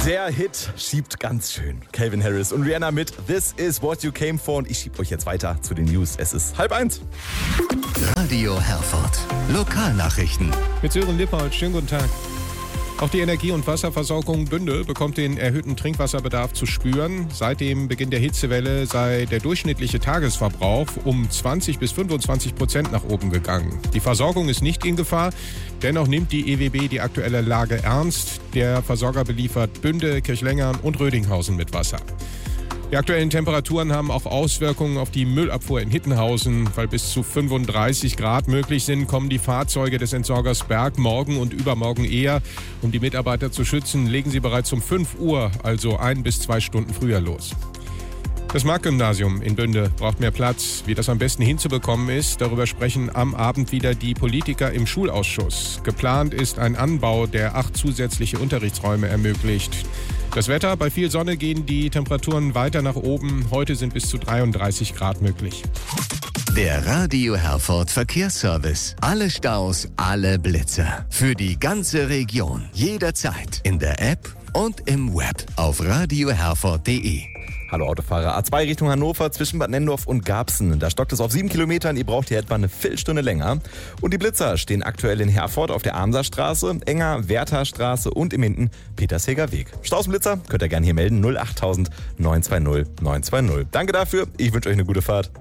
Der Hit schiebt ganz schön. Calvin Harris und Rihanna mit This Is What You Came For. Und ich schieb euch jetzt weiter zu den News. Es ist 12:30. Radio Herford. Lokalnachrichten. Mit Sören Lippert, schönen guten Tag. Auch die Energie- und Wasserversorgung Bünde bekommt den erhöhten Trinkwasserbedarf zu spüren. Seit dem Beginn der Hitzewelle sei der durchschnittliche Tagesverbrauch um 20-25% nach oben gegangen. Die Versorgung ist nicht in Gefahr. Dennoch nimmt die EWB die aktuelle Lage ernst. Der Versorger beliefert Bünde, Kirchlengern und Rödinghausen mit Wasser. Die aktuellen Temperaturen haben auch Auswirkungen auf die Müllabfuhr in Hittenhausen. Weil bis zu 35 Grad möglich sind, kommen die Fahrzeuge des Entsorgers Berg morgen und übermorgen eher. Um die Mitarbeiter zu schützen, legen sie bereits um 5 Uhr, also 1 bis 2 Stunden früher los. Das Markt-Gymnasium in Bünde braucht mehr Platz. Wie das am besten hinzubekommen ist, darüber sprechen am Abend wieder die Politiker im Schulausschuss. Geplant ist ein Anbau, der 8 zusätzliche Unterrichtsräume ermöglicht. Das Wetter: bei viel Sonne gehen die Temperaturen weiter nach oben. Heute sind bis zu 33 Grad möglich. Der Radio Herford Verkehrsservice. Alle Staus, alle Blitzer. Für die ganze Region. Jederzeit. In der App und im Web. Auf radioherford.de. Hallo Autofahrer, A2 Richtung Hannover zwischen Bad Nennendorf und Garbsen. Da stockt es auf 7 Kilometern, ihr braucht hier etwa eine Viertelstunde länger. Und die Blitzer stehen aktuell in Herford auf der Armserstraße, Enger, Wertherstraße und im Hinten Petersheger Weg. Straßenblitzer könnt ihr gerne hier melden, 08000 920 920. Danke dafür, ich wünsche euch eine gute Fahrt.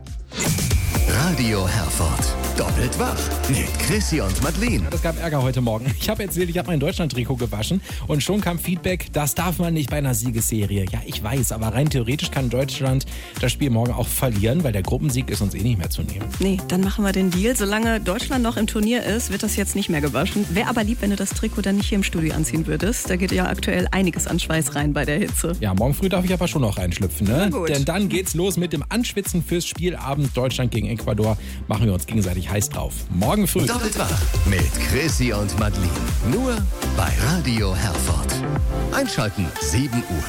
Radio Herford. Doppelt wach mit Chrissy und Madeleine. Es gab Ärger heute Morgen. Ich habe erzählt, ich habe mein Deutschland-Trikot gewaschen und schon kam Feedback, das darf man nicht bei einer Siegesserie. Ja, ich weiß, aber rein theoretisch kann Deutschland das Spiel morgen auch verlieren, weil der Gruppensieg ist uns eh nicht mehr zu nehmen. Nee, dann machen wir den Deal. Solange Deutschland noch im Turnier ist, wird das jetzt nicht mehr gewaschen. Wäre aber lieb, wenn du das Trikot dann nicht hier im Studio anziehen würdest. Da geht ja aktuell einiges an Schweiß rein bei der Hitze. Ja, morgen früh darf ich aber schon noch reinschlüpfen, ne? Na gut. Denn dann geht's los mit dem Anschwitzen fürs Spielabend Deutschland gegen Ecuador. Machen wir uns gegenseitig heiß drauf. Morgen früh. Doppelt wach mit Chrissy und Madeleine. Nur bei Radio Herford. Einschalten 7 Uhr.